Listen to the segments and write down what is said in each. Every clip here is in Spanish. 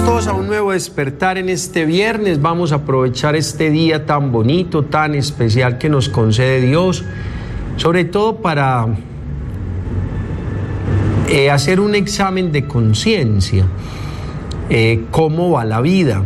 todos a un nuevo despertar en este viernes. Vamos a aprovechar este día tan bonito, tan especial que nos concede Dios, sobre todo para hacer un examen de conciencia. ¿Cómo va la vida?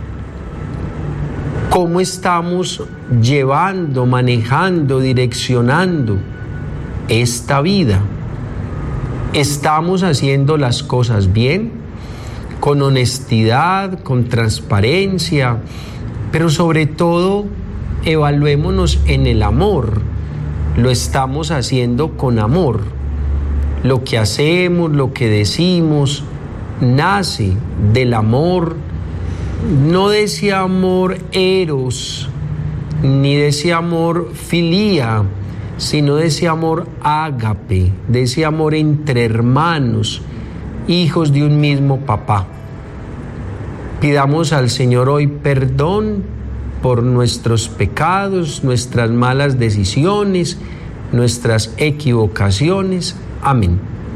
¿Cómo estamos llevando, manejando, direccionando esta vida? ¿Estamos haciendo las cosas bien? Con honestidad, con transparencia, pero sobre todo evaluémonos en el amor. Lo estamos haciendo con amor. Lo que hacemos, lo que decimos, nace del amor, no de ese amor eros, ni de ese amor filía, sino de ese amor ágape, de ese amor entre hermanos, hijos de un mismo papá. Pidamos al Señor hoy perdón por nuestros pecados, nuestras malas decisiones, nuestras equivocaciones. Amén.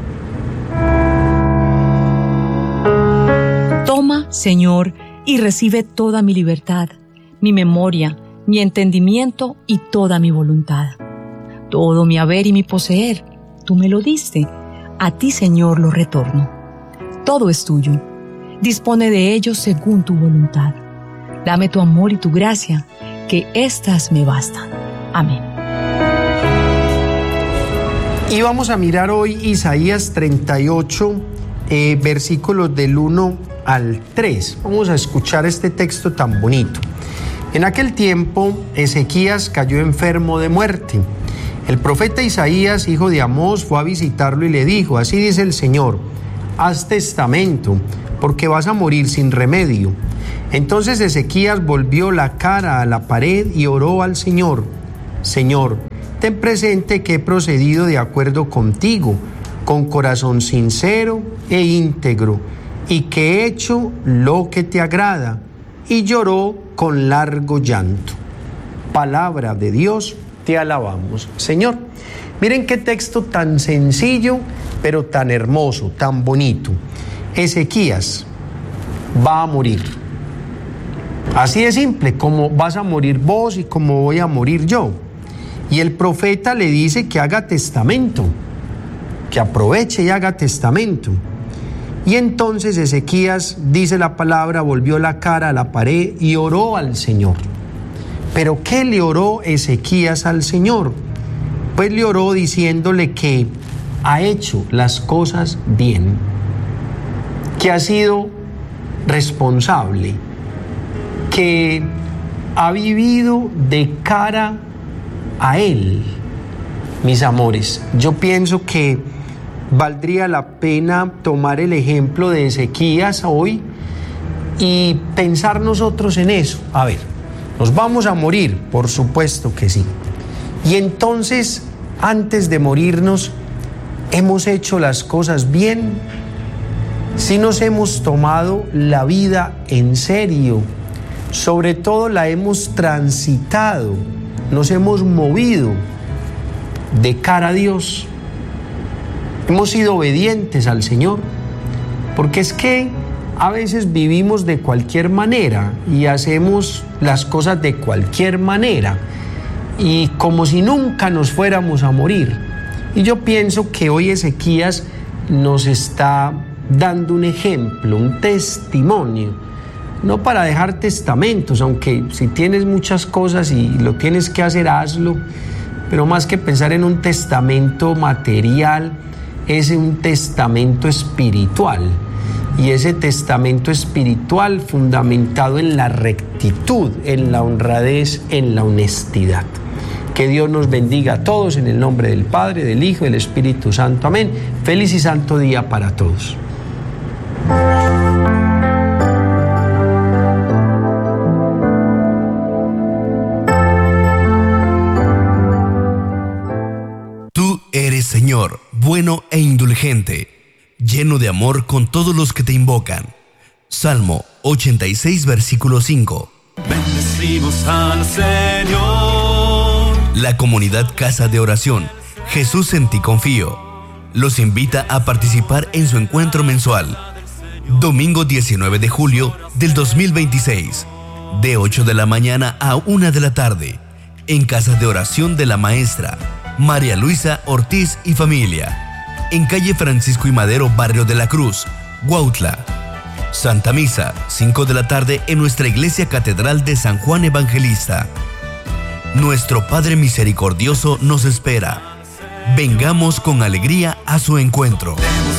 Toma, Señor, y recibe toda mi libertad, mi memoria, mi entendimiento y toda mi voluntad. Todo mi haber y mi poseer, tú me lo diste. A ti, Señor, lo retorno. Todo es tuyo. Dispone de ello según tu voluntad. Dame tu amor y tu gracia, que éstas me bastan. Amén. Y vamos a mirar hoy Isaías 38, versículos del 1 al 3. Vamos a escuchar este texto tan bonito. En aquel tiempo, Ezequías cayó enfermo de muerte. El profeta Isaías, hijo de Amós, fue a visitarlo y le dijo: así dice el Señor, haz testamento, porque vas a morir sin remedio. Entonces Ezequías volvió la cara a la pared y oró al Señor: Señor, ten presente que he procedido de acuerdo contigo, con corazón sincero e íntegro, y que he hecho lo que te agrada. Y lloró con largo llanto. Palabra de Dios, te alabamos, Señor. Miren qué texto tan sencillo, pero tan hermoso, tan bonito. Ezequías va a morir. Así de simple, como vas a morir vos y como voy a morir yo. Y el profeta le dice que haga testamento, que aproveche y haga testamento. Y entonces Ezequías, dice la palabra, volvió la cara a la pared y oró al Señor. ¿Pero qué le oró Ezequías al Señor? Pues le oró diciéndole que ha hecho las cosas bien, que ha sido responsable, que ha vivido de cara a Él. Mis amores, yo pienso que valdría la pena tomar el ejemplo de Ezequías hoy y pensar nosotros en eso. A ver, ¿nos vamos a morir? Por supuesto que sí. Y entonces, antes de morirnos, ¿hemos hecho las cosas bien? ¿Sí nos hemos tomado la vida en serio? Sobre todo la hemos transitado, nos hemos movido de cara a Dios. Hemos sido obedientes al Señor, porque es que a veces vivimos de cualquier manera y hacemos las cosas de cualquier manera y como si nunca nos fuéramos a morir. Y yo pienso que hoy Ezequías nos está dando un ejemplo, un testimonio, no para dejar testamentos, aunque si tienes muchas cosas y lo tienes que hacer, hazlo, pero más que pensar en un testamento material, es un testamento espiritual, y ese testamento espiritual fundamentado en la rectitud, en la honradez, en la honestidad. Que Dios nos bendiga a todos en el nombre del Padre, del Hijo y del Espíritu Santo. Amén. Feliz y santo día para todos. Tú eres, Señor, bueno e indulgente, lleno de amor con todos los que te invocan. Salmo 86, versículo 5. Bendecimos al Señor. La comunidad Casa de Oración, Jesús en ti confío, los invita a participar en su encuentro mensual. domingo 19 de julio del 2026, de 8 de la mañana a 1 de la tarde, en Casa de Oración de la Maestra María Luisa Ortiz y familia, en calle Francisco y Madero, Barrio de la Cruz, Huautla. Santa Misa, 5 de la tarde en nuestra Iglesia Catedral de San Juan Evangelista. Nuestro Padre Misericordioso nos espera. Vengamos con alegría a su encuentro.